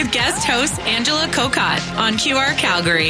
with guest host Angela Kokott on QR Calgary.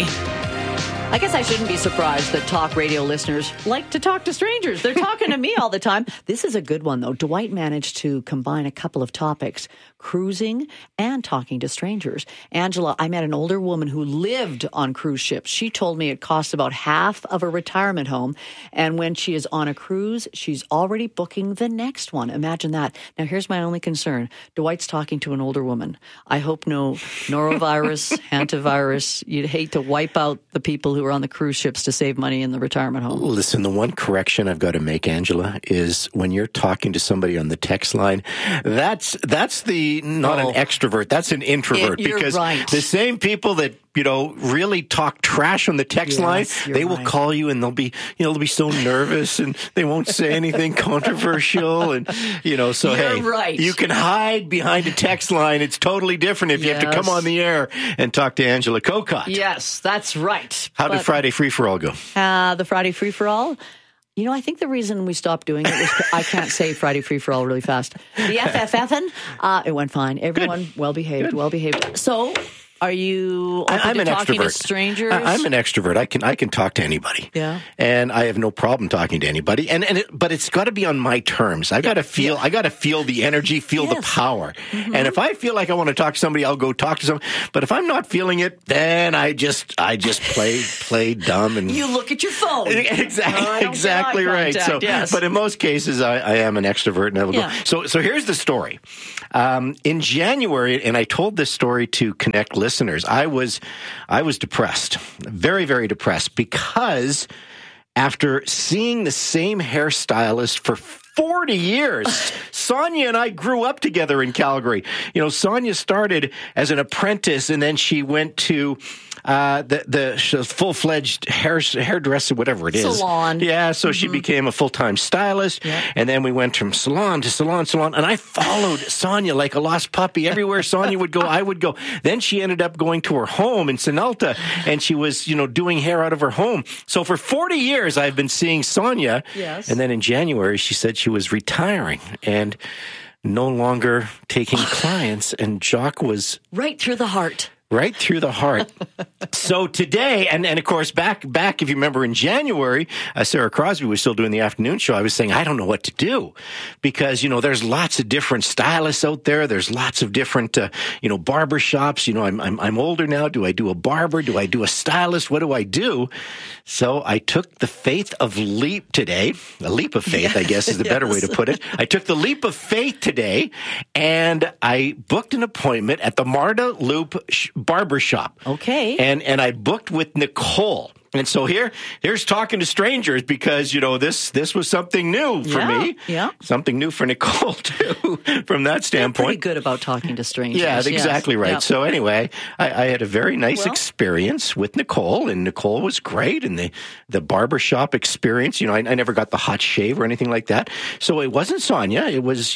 I guess I shouldn't be surprised that talk radio listeners like to talk to strangers. They're talking to me all the time. This is a good one, though. Dwight managed to combine a couple of topics, cruising and talking to strangers. Angela, I met an older woman who lived on cruise ships. She told me it costs about half of a retirement home. And when she is on a cruise, she's already booking the next one. Imagine that. Now, here's my only concern. Dwight's talking to an older woman. I hope no norovirus, hantavirus. You'd hate to wipe out the people who are on the cruise ships to save money in the retirement home. Listen, the one correction I've got to make, Angela, is when you're talking to somebody on the text line, that's the not an extrovert, that's an introvert. Because right. The same people that really talk trash on the text line, they will call you and they'll be so nervous and they won't say anything controversial. And, so right. You can hide behind a text line. It's totally different if you have to come on the air and talk to Angela Kokott. Yes, that's right. How did Friday Free for All go? The Friday Free for All? I think the reason we stopped doing it was I can't say Friday Free for All really fast. The FFFing, it went fine. Everyone well behaved. So, are you I'm an talking extrovert. to strangers? I'm an extrovert. I can talk to anybody. Yeah. And I have no problem talking to anybody. But it's got to be on my terms. I got to feel the energy, feel the power. Mm-hmm. And if I feel like I want to talk to somebody, I'll go talk to somebody. But if I'm not feeling it, then I just play dumb and you look at your phone. Exactly right. So, but in most cases, I am an extrovert, and I will go. So here's the story. In January, and I told this story to Connect listeners, I was depressed, very, very depressed, because after seeing the same hairstylist for 40 years. Sonia and I grew up together in Calgary. Sonia started as an apprentice, and then she went to the full-fledged hairdresser, whatever it is. Salon. Yeah, so she became a full-time stylist, and then we went from salon to salon, and I followed Sonia like a lost puppy. Everywhere Sonia would go, I would go. Then she ended up going to her home in Sinalta, and she was, doing hair out of her home. So for 40 years, I've been seeing Sonia, and then in January, she said she was retiring and no longer taking clients, and Jacques was right through the heart. Right through the heart. So today, and of course, back, if you remember in January, Sarah Crosby was still doing the afternoon show. I was saying, I don't know what to do because, there's lots of different stylists out there. There's lots of different, barber shops. I'm older now. Do I do a barber? Do I do a stylist? What do I do? So I took the faith of leap today. A leap of faith, I guess, is the better way to put it. I took the leap of faith today, and I booked an appointment at the Marda Loop barbershop. Okay. And I booked with Nicole. And so here's talking to strangers because, this was something new for me. Yeah. Something new for Nicole, too, from that standpoint. You're pretty good about talking to strangers. Yeah, exactly right. Yep. So anyway, I had a very nice experience with Nicole, and Nicole was great. And the barbershop experience, I never got the hot shave or anything like that. So it wasn't Sonia. It was,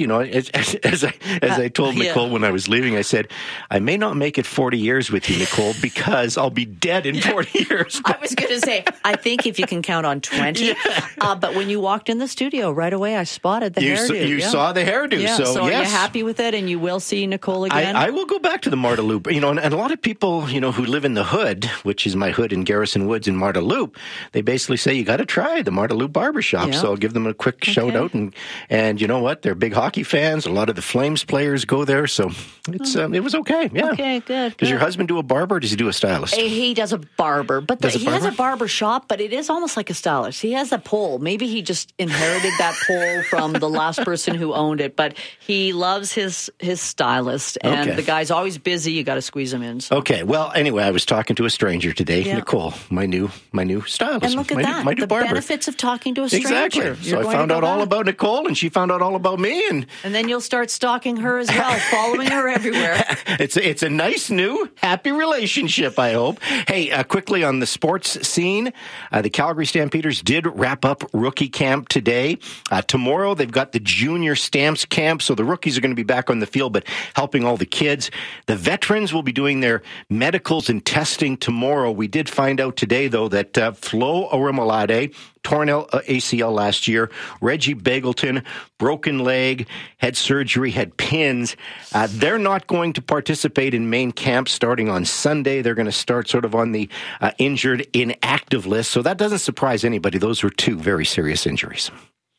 as I told Nicole when I was leaving, I said, I may not make it 40 years with you, Nicole, because I'll be dead in 40 years. I was going to say, I think if you can count on 20. But when you walked in the studio, right away I spotted the hairdo. You saw the hairdo. Yeah. So are you happy with it, and you will see Nicole again? I will go back to the Marda Loop. And a lot of people, who live in the hood, which is my hood in Garrison Woods in Marda Loop, they basically say, you got to try the Marda Loop barbershop. So I'll give them a quick shout out. And you know what? They're big hockey fans. A lot of the Flames players go there. So it's it was okay. Yeah. Okay, good. Does your husband do a barber, or does he do a stylist? He does a barber, but he has a barber shop, but it is almost like a stylist. He has a pole. Maybe he just inherited that pole from the last person who owned it, but he loves his stylist, and the guy's always busy. You got to squeeze him in. So. Okay. Well, anyway, I was talking to a stranger today, Nicole, my new stylist. And look at that. My new the barber. Benefits of talking to a stranger. Exactly. So I found out all about Nicole, and she found out all about me, and then you'll start stalking her as well, following her everywhere. It's a nice new happy relationship, I hope. Hey, quickly on the sports scene, the Calgary Stampeders did wrap up rookie camp today. Tomorrow they've got the junior Stamps camp, so the rookies are going to be back on the field, but helping all the kids. The veterans will be doing their medicals and testing tomorrow. We did find out today, though, that Flo Orimolade, torn ACL last year. Reggie Begelton, broken leg, had surgery, had pins. They're not going to participate in main camp starting on Sunday. They're going to start sort of on the injured inactive list. So that doesn't surprise anybody. Those were two very serious injuries.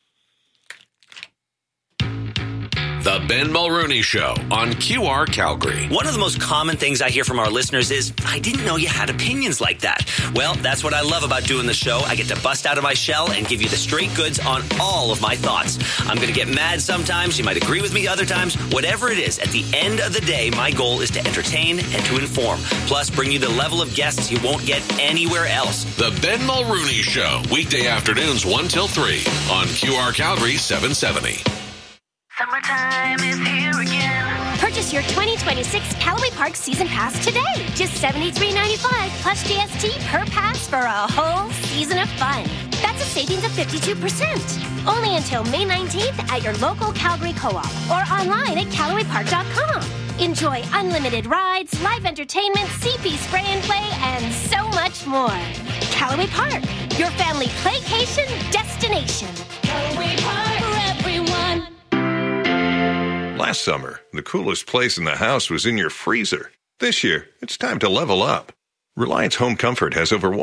The Ben Mulrooney Show on QR Calgary. One of the most common things I hear from our listeners is, I didn't know you had opinions like that. Well, that's what I love about doing the show. I get to bust out of my shell and give you the straight goods on all of my thoughts. I'm going to get mad sometimes. You might agree with me other times. Whatever it is, at the end of the day, my goal is to entertain and to inform. Plus, bring you the level of guests you won't get anywhere else. The Ben Mulrooney Show. Weekday afternoons 1 till 3 on QR Calgary 770. Summertime is here again. Purchase your 2026 Callaway Park Season Pass today. Just $73.95 plus GST per pass for a whole season of fun. That's a savings of 52%. Only until May 19th at your local Calgary Co-op or online at CallawayPark.com. Enjoy unlimited rides, live entertainment, CP spray and play, and so much more. Callaway Park, your family playcation destination. Callaway Park for everyone. Last summer, the coolest place in the house was in your freezer. This year, it's time to level up. Reliance Home Comfort has over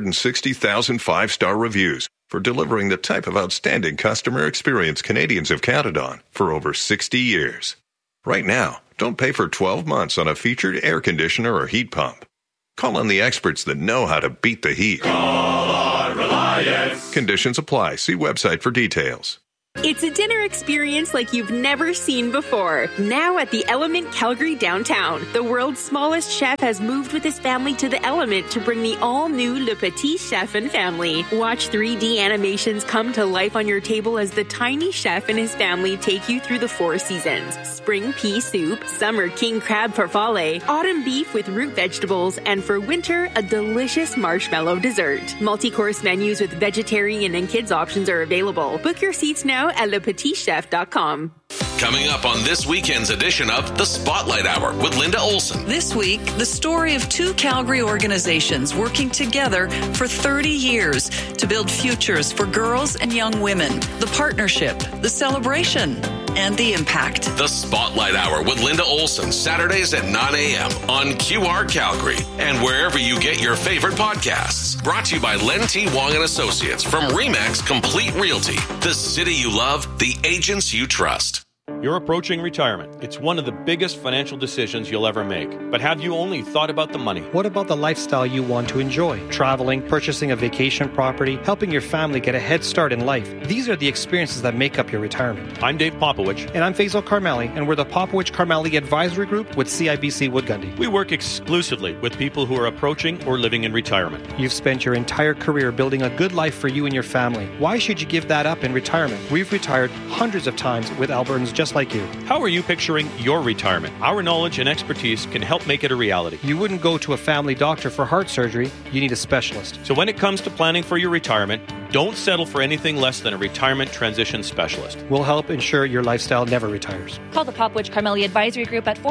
160,000 five-star reviews for delivering the type of outstanding customer experience Canadians have counted on for over 60 years. Right now, don't pay for 12 months on a featured air conditioner or heat pump. Call on the experts that know how to beat the heat. Call on Reliance. Conditions apply. See website for details. It's a dinner experience like you've never seen before. Now at the Element Calgary downtown, the world's smallest chef has moved with his family to the Element to bring the all-new Le Petit Chef and family. Watch 3D animations come to life on your table as the tiny chef and his family take you through the 4 seasons. Spring pea soup, summer king crab farfalle, autumn beef with root vegetables, and for winter, a delicious marshmallow dessert. Multi-course menus with vegetarian and kids options are available. Book your seats now at lepetitchef.com. Coming up on this weekend's edition of The Spotlight Hour with Linda Olson. This week, the story of 2 Calgary organizations working together for 30 years to build futures for girls and young women. The partnership, the celebration, and the impact. The Spotlight Hour with Linda Olson, Saturdays at 9 a.m. on QR Calgary and wherever you get your favorite podcasts. Brought to you by Len T. Wong and Associates from RE/MAX Complete Realty. The city you love, the agents you trust. You're approaching retirement. It's one of the biggest financial decisions you'll ever make. But have you only thought about the money? What about the lifestyle you want to enjoy? Traveling, purchasing a vacation property, helping your family get a head start in life. These are the experiences that make up your retirement. I'm Dave Popowich. And I'm Faisal Karmali, and we're the Popowich Karmali Advisory Group with CIBC Wood Gundy. We work exclusively with people who are approaching or living in retirement. You've spent your entire career building a good life for you and your family. Why should you give that up in retirement? We've retired hundreds of times with Albertans just like you. How are you picturing your retirement? Our knowledge and expertise can help make it a reality. You wouldn't go to a family doctor for heart surgery. You need a specialist. So when it comes to planning for your retirement, don't settle for anything less than a retirement transition specialist. We'll help ensure your lifestyle never retires. Call the Popowich Karmali Advisory Group at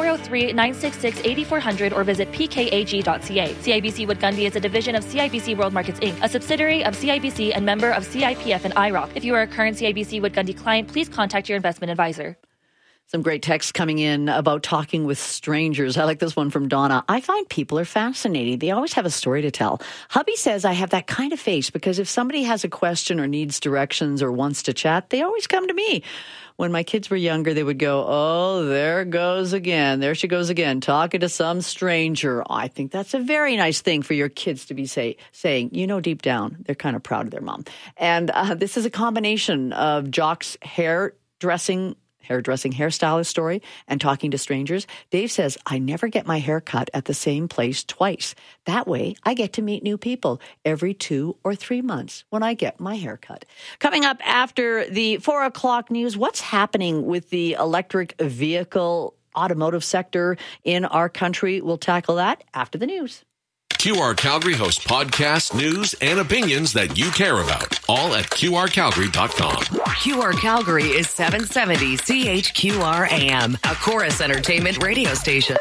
403-966-8400 or visit pkag.ca. CIBC Wood Gundy is a division of CIBC World Markets Inc., a subsidiary of CIBC and member of CIPF and IROC. If you are a current CIBC Wood Gundy client, please contact your investment advisor. Some great texts coming in about talking with strangers. I like this one from Donna. I find people are fascinating. They always have a story to tell. Hubby says I have that kind of face because if somebody has a question or needs directions or wants to chat, they always come to me. When my kids were younger, they would go, oh, there goes again. There she goes again, talking to some stranger. I think that's a very nice thing for your kids to be saying, you know, deep down, they're kind of proud of their mom. And this is a combination of Jock's hairdressing hairstylist story and talking to strangers. Dave says, I never get my hair cut at the same place twice. That way, I get to meet new people every 2 or 3 months when I get my hair cut. Coming up after the 4 o'clock news, what's happening with the electric vehicle automotive sector in our country? We'll tackle that after the news. QR Calgary hosts podcasts, news, and opinions that you care about, all at QRCalgary.com. QR Calgary is 770 CHQR AM, a Chorus Entertainment radio station.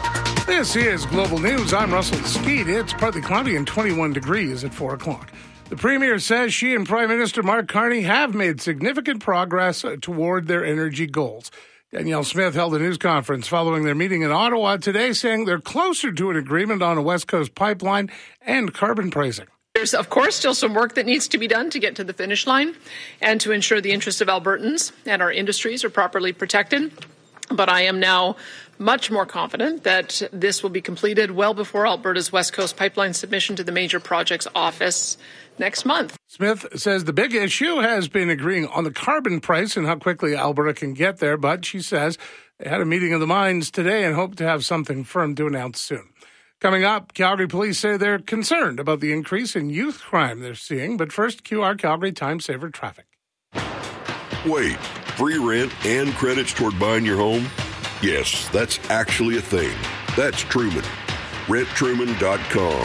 This is Global News. I'm Russell Skeet. It's partly cloudy and 21 degrees at 4 o'clock. The Premier says she and Prime Minister Mark Carney have made significant progress toward their energy goals. Danielle Smith held a news conference following their meeting in Ottawa today, saying they're closer to an agreement on a West Coast pipeline and carbon pricing. There's, of course, still some work that needs to be done to get to the finish line and to ensure the interests of Albertans and our industries are properly protected. But I am now much more confident that this will be completed well before Alberta's West Coast pipeline submission to the Major Projects Office next month. Smith says the big issue has been agreeing on the carbon price and how quickly Alberta can get there. But she says they had a meeting of the minds today and hope to have something firm to announce soon. Coming up, Calgary police say they're concerned about the increase in youth crime they're seeing. But first, QR Calgary Time Saver traffic. Wait, free rent and credits toward buying your home? Yes, that's actually a thing. That's Truman. RentTruman.com.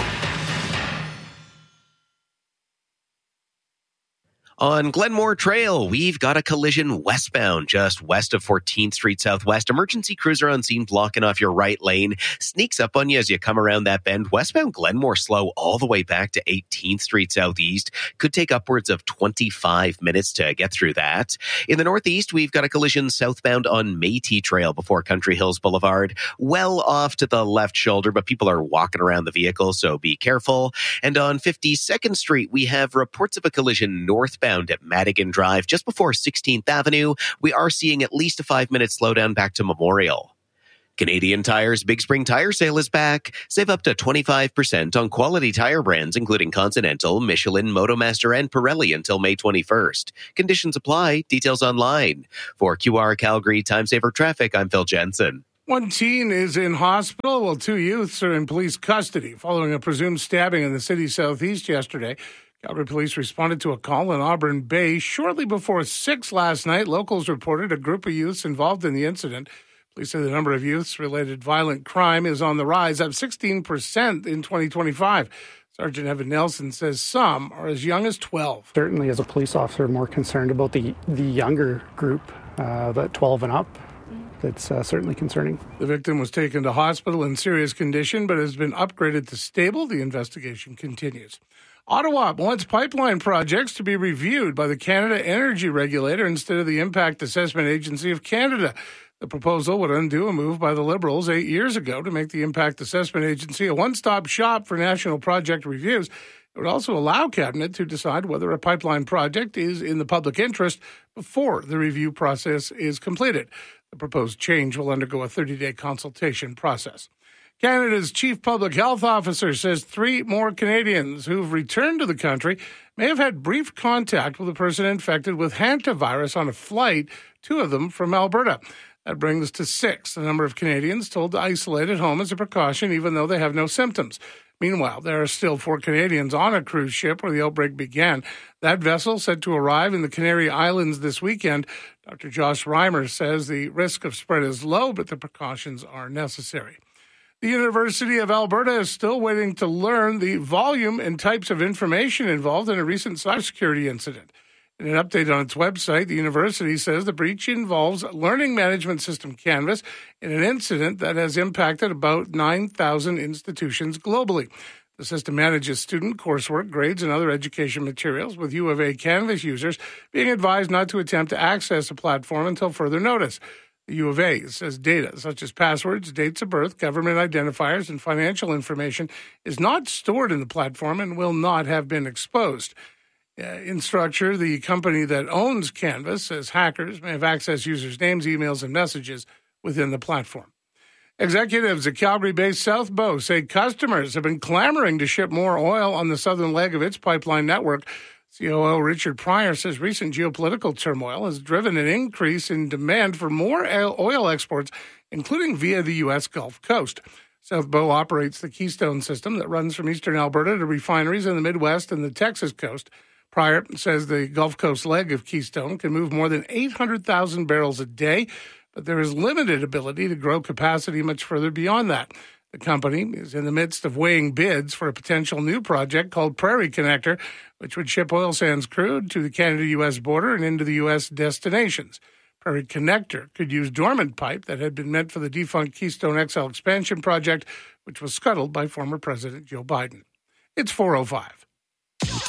On Glenmore Trail, we've got a collision westbound just west of 14th Street Southwest. Emergency cruiser on scene blocking off your right lane. Sneaks up on you as you come around that bend. Westbound Glenmore slow all the way back to 18th Street Southeast. Could take upwards of 25 minutes to get through that. In the northeast, we've got a collision southbound on Métis Trail before Country Hills Boulevard. Well off to the left shoulder, but people are walking around the vehicle, so be careful. And on 52nd Street, we have reports of a collision northbound at Madigan Drive just before 16th Avenue. We are seeing at least a 5-minute slowdown back to Memorial. Canadian Tire's Big Spring Tire Sale is back. Save up to 25% on quality tire brands, including Continental, Michelin, Motomaster, and Pirelli until May 21st. Conditions apply. Details online. For QR Calgary Time Saver Traffic, I'm Phil Jensen. One teen is in hospital while 2 youths are in police custody following a presumed stabbing in the city's southeast yesterday. Calgary police responded to a call in Auburn Bay shortly before 6 last night. Locals reported a group of youths involved in the incident. Police say the number of youths-related violent crime is on the rise, up 16% in 2025. Sergeant Evan Nelson says some are as young as 12. Certainly, as a police officer, I'm more concerned about the younger group, that 12 and up. That's certainly concerning. The victim was taken to hospital in serious condition, but has been upgraded to stable. The investigation continues. Ottawa wants pipeline projects to be reviewed by the Canada Energy Regulator instead of the Impact Assessment Agency of Canada. The proposal would undo a move by the Liberals 8 years ago to make the Impact Assessment Agency a one-stop shop for national project reviews. It would also allow Cabinet to decide whether a pipeline project is in the public interest before the review process is completed. The proposed change will undergo a 30-day consultation process. Canada's chief public health officer says 3 more Canadians who've returned to the country may have had brief contact with a person infected with hantavirus on a flight, 2 of them from Alberta. That brings to 6 the number of Canadians told to isolate at home as a precaution, even though they have no symptoms. Meanwhile, there are still 4 Canadians on a cruise ship where the outbreak began. That vessel said to arrive in the Canary Islands this weekend. Dr. Josh Reimer says the risk of spread is low, but the precautions are necessary. The University of Alberta is still waiting to learn the volume and types of information involved in a recent cybersecurity incident. In an update on its website, the university says the breach involves learning management system Canvas in an incident that has impacted about 9,000 institutions globally. The system manages student coursework, grades, and other education materials, with U of A Canvas users being advised not to attempt to access the platform until further notice. The U of A says data such as passwords, dates of birth, government identifiers, and financial information is not stored in the platform and will not have been exposed. Instructure, the company that owns Canvas, says hackers may have accessed users' names, emails, and messages within the platform. Executives at Calgary-based South Bow say customers have been clamoring to ship more oil on the southern leg of its pipeline network. COO Richard Pryor says recent geopolitical turmoil has driven an increase in demand for more oil exports, including via the U.S. Gulf Coast. South Bow operates the Keystone system that runs from eastern Alberta to refineries in the Midwest and the Texas coast. Pryor says the Gulf Coast leg of Keystone can move more than 800,000 barrels a day, but there is limited ability to grow capacity much further beyond that. The company is in the midst of weighing bids for a potential new project called Prairie Connector, which would ship oil sands crude to the Canada-U.S. border and into the U.S. destinations. Prairie Connector could use dormant pipe that had been meant for the defunct Keystone XL expansion project, which was scuttled by former President Joe Biden. It's 4:05.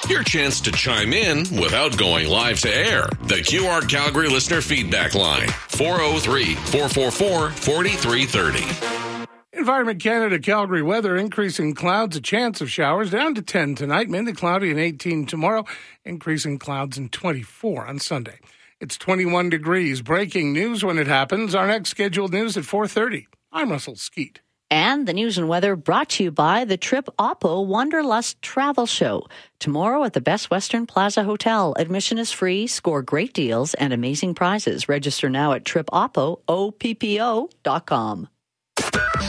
Your chance to chime in without going live to air. The QR Calgary listener feedback line, 403-444-4330. Environment Canada Calgary weather, increasing clouds, a chance of showers, down to 10 tonight, mainly cloudy and 18 tomorrow, increasing clouds and 24 on Sunday. It's 21 degrees. Breaking news when it happens. Our next scheduled news at 4:30. I'm Russell Skeet. And the news and weather brought to you by the Trip Oppo Wanderlust Travel Show. Tomorrow at the Best Western Plaza Hotel. Admission is free. Score great deals and amazing prizes. Register now at tripoppo.com.